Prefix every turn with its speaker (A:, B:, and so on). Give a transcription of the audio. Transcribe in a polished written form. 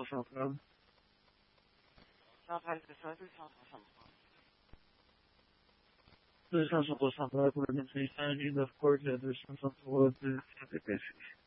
A: centrale.
B: Centrale, c'est ça, 263.
A: 263 centrale pour le médecin Henry Northcourt, le 263 de Saint-Épaissy.